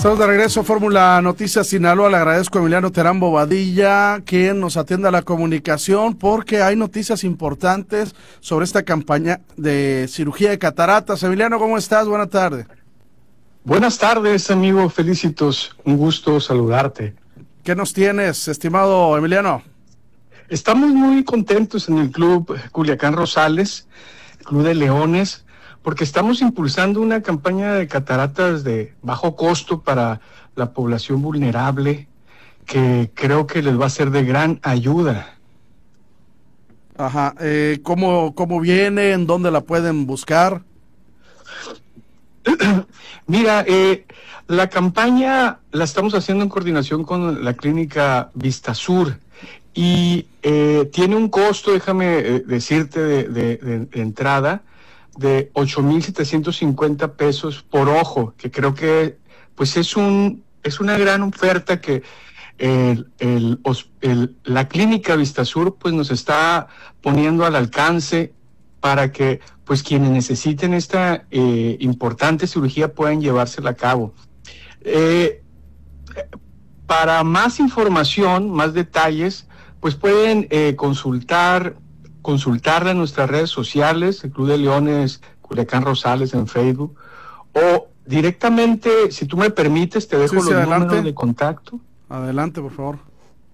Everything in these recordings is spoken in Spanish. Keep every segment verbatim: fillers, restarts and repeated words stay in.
Estamos de regreso a Fórmula Noticias Sinaloa. Le agradezco a Emiliano Terán Bobadilla quien nos atienda a la comunicación porque hay noticias importantes sobre esta campaña de cirugía de cataratas. Emiliano, ¿cómo estás? Buenas tardes. Buenas tardes, amigo. Felicitos. Un gusto saludarte. ¿Qué nos tienes, estimado Emiliano? Estamos muy contentos en el Club Culiacán Rosales, Club de Leones, porque estamos impulsando una campaña de cataratas de bajo costo para la población vulnerable, que creo que les va a ser de gran ayuda. Ajá, eh, ¿cómo, cómo viene? ¿En dónde la pueden buscar? Mira, eh, la campaña la estamos haciendo en coordinación con la clínica Vistasur y eh, tiene un costo, déjame eh, decirte, de, de, de, de entrada, de ocho mil setecientos cincuenta pesos por ojo, que creo que pues es un es una gran oferta que el, el, el, la clínica Vistasur pues nos está poniendo al alcance para que pues quienes necesiten esta eh, importante cirugía puedan llevársela a cabo. Eh, para más información, más detalles, pues pueden eh, consultar consultarla en nuestras redes sociales, el Club de Leones Culiacán Rosales en Facebook, o directamente, si tú me permites, te dejo sí, sí, los adelante. números de contacto. Adelante, por favor.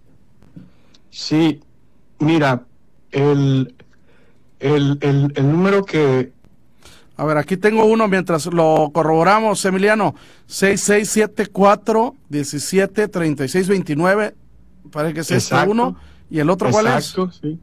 Sí, mira, el, el, el, el número que... A ver, aquí tengo uno mientras lo corroboramos, Emiliano, seis seis siete cuatro, uno siete, tres seis dos nueve, parece que es este uno, y el otro, ¿cuál es? Exacto, sí.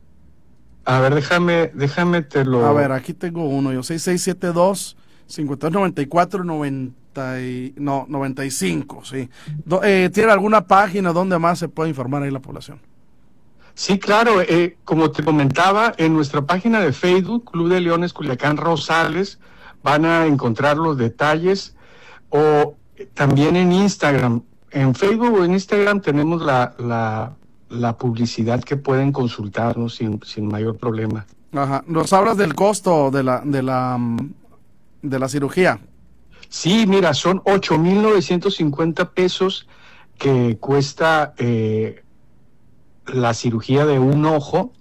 A ver, déjame, déjame te lo... A ver, aquí tengo uno, yo, seis seis siete dos, cinco dos nueve cuatro, noventa, no, noventa y cinco, sí. Do, eh, ¿Tiene alguna página donde más se puede informar ahí la población? Sí, claro, eh, como te comentaba, en nuestra página de Facebook, Club de Leones Culiacán Rosales, van a encontrar los detalles, o también en Instagram. En Facebook o en Instagram tenemos la... la la publicidad que pueden consultarnos sin, sin mayor problema. Ajá. ¿Nos hablas del costo de la de la de la cirugía? Sí, mira, son ocho mil novecientos cincuenta pesos que cuesta eh, la cirugía de un ojo,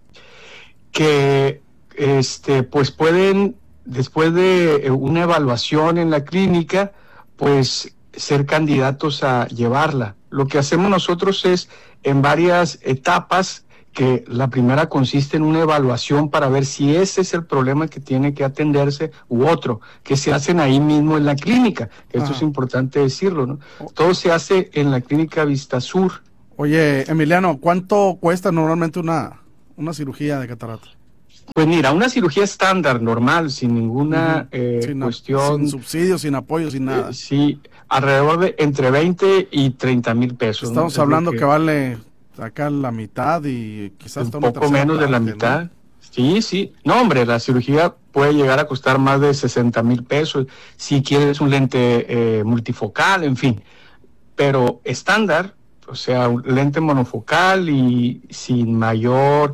que este pues pueden, después de una evaluación en la clínica, pues ser candidatos a llevarla. Lo que hacemos nosotros es en varias etapas, que la primera consiste en una evaluación para ver si ese es el problema que tiene que atenderse u otro, que se hacen ahí mismo en la clínica. Esto Ajá. es importante decirlo, ¿no? Todo se hace en la clínica Vistasur. Oye, Emiliano, ¿cuánto cuesta normalmente una, una cirugía de catarata? Pues mira, una cirugía estándar, normal, sin ninguna uh-huh. eh, sin, cuestión... Sin subsidio, sin apoyo, sin nada. Eh, sí, alrededor de entre veinte y treinta mil pesos. Estamos ¿no? hablando que, que vale acá la mitad y quizás un poco menos parte, de la mitad. ¿No? Sí, sí. No, hombre, la cirugía puede llegar a costar más de sesenta mil pesos si quieres un lente eh, multifocal, en fin. Pero estándar, o sea, un lente monofocal y sin mayor...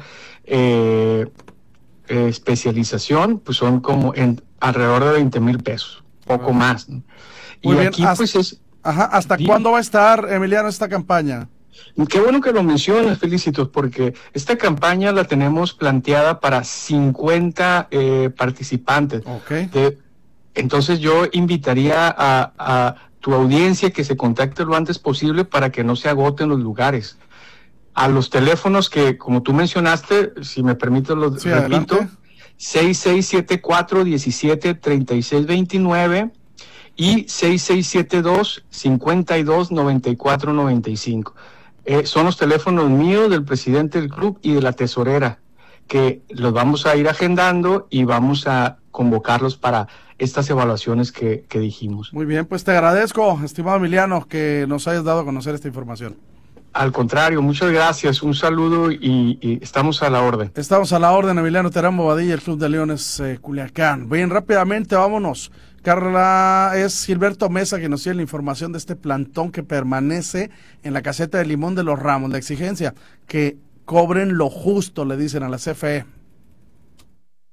Eh, Eh, especialización, pues son como en alrededor de veinte mil pesos, poco ah. más, ¿no? Muy y bien, aquí hasta, pues es... Ajá, ¿hasta bien. ¿Cuándo va a estar, Emiliano, esta campaña? Qué bueno que lo mencionas, Felicitos, porque esta campaña la tenemos planteada para cincuenta eh, participantes. Okay. De, entonces yo invitaría a, a tu audiencia que se contacte lo antes posible para que no se agoten los lugares. A los teléfonos que, como tú mencionaste, si me permites los sí, repito, adelante. seis seis siete cuatro, uno siete, tres seis dos nueve y seis seis siete dos, cinco dos, nueve cuatro nueve cinco. Eh, son los teléfonos míos, del presidente del club y de la tesorera, que los vamos a ir agendando y vamos a convocarlos para estas evaluaciones que, que dijimos. Muy bien, pues te agradezco, estimado Emiliano, que nos hayas dado a conocer esta información. Al contrario, muchas gracias, un saludo y, y estamos a la orden. Estamos a la orden, Emiliano Terán Bobadilla, el Club de Leones eh, Culiacán. Bien, rápidamente, vámonos. Carla, es Gilberto Mesa que nos tiene la información de este plantón que permanece en la caseta de Limón de los Ramos. La exigencia, que cobren lo justo, le dicen a la C F E.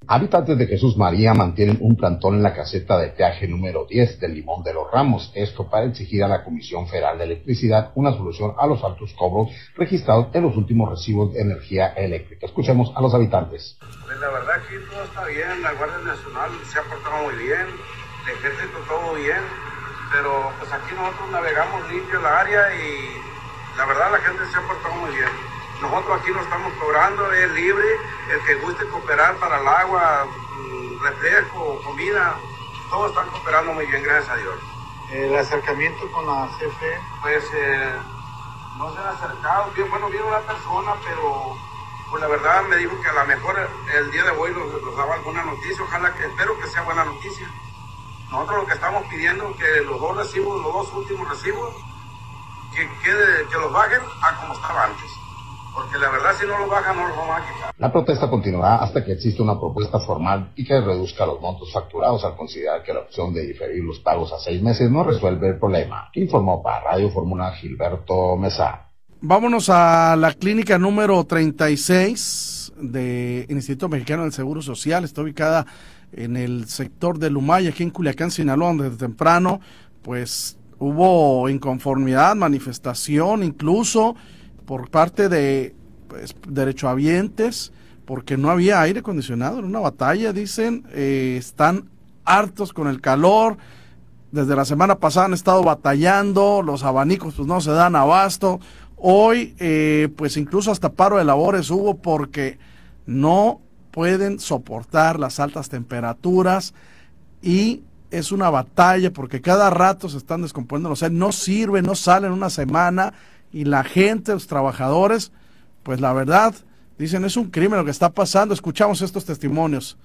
Habitantes de Jesús María mantienen un plantón en la caseta de peaje número diez del Limón de los Ramos, esto para exigir a la Comisión Federal de Electricidad una solución a los altos cobros registrados en los últimos recibos de energía eléctrica. Escuchemos a los habitantes. Pues la verdad aquí todo está bien, la Guardia Nacional se ha portado muy bien, el Ejército todo bien, pero pues aquí nosotros navegamos limpio la área y la verdad la gente se ha portado muy bien. Nosotros aquí no estamos cobrando, es libre, el que guste cooperar para el agua, refresco, comida, todos están cooperando muy bien, gracias a Dios. El acercamiento con la C F E, pues eh, no se han acercado, bien, bueno, vino una persona, pero pues la verdad me dijo que a lo mejor el día de hoy nos, nos daba alguna noticia, ojalá que, espero que sea buena noticia. Nosotros lo que estamos pidiendo es que los dos recibos, los dos últimos recibos, que, quede, que los bajen a como estaba antes. Porque la verdad si no lo bajan no los vamos a quitar. La protesta continuará hasta que exista una propuesta formal y que reduzca los montos facturados al considerar que la opción de diferir los pagos a seis meses no resuelve el problema. Informó para Radio Fórmula Gilberto Mesa. Vámonos a la clínica número treinta y seis del Instituto Mexicano del Seguro Social. Está ubicada en el sector de Lumaya, aquí en Culiacán, Sinaloa, donde desde temprano pues hubo inconformidad, manifestación, incluso por parte de pues, derechohabientes, porque no había aire acondicionado, era una batalla, dicen, eh, están hartos con el calor, desde la semana pasada han estado batallando, los abanicos pues no se dan abasto, hoy eh, pues incluso hasta paro de labores hubo porque no pueden soportar las altas temperaturas y es una batalla porque cada rato se están descomponiendo, o sea, no sirve, no salen una semana. Y la gente, los trabajadores, pues la verdad, dicen, es un crimen lo que está pasando. Escuchamos estos testimonios.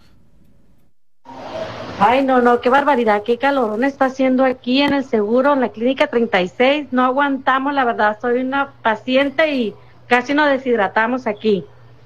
Ay, no, no, qué barbaridad, qué calorón está haciendo aquí en el seguro, en la clínica treinta y seis. No aguantamos, la verdad, soy una paciente y casi nos deshidratamos aquí.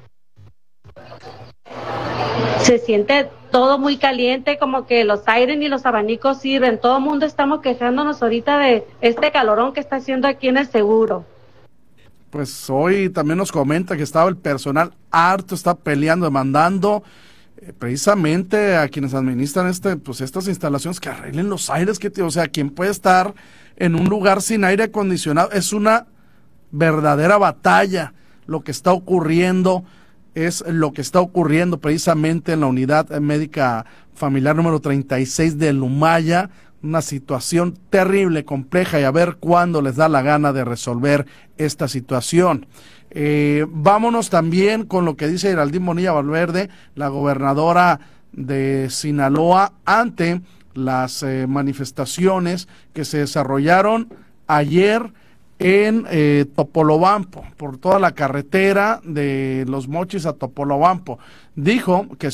Se siente todo muy caliente, como que los aires ni los abanicos sirven. Todo el mundo estamos quejándonos ahorita de este calorón que está haciendo aquí en el seguro. Pues hoy también nos comenta que estaba el personal harto, está peleando, demandando eh, precisamente a quienes administran este, pues estas instalaciones que arreglen los aires, que o sea, quien puede estar en un lugar sin aire acondicionado. Es una verdadera batalla lo que está ocurriendo. Es lo que está ocurriendo precisamente en la unidad médica familiar número treinta y seis de Lumaya, una situación terrible, compleja, y a ver cuándo les da la gana de resolver esta situación. Eh, vámonos también con lo que dice Geraldine Bonilla Valverde, la gobernadora de Sinaloa, ante las eh, manifestaciones que se desarrollaron ayer en eh, Topolobampo, por toda la carretera de Los Mochis a Topolobampo. Dijo que